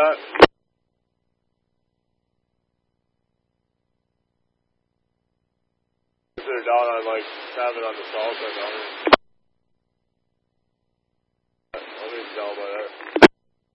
that? Is there a dot on like 7 on the salsa?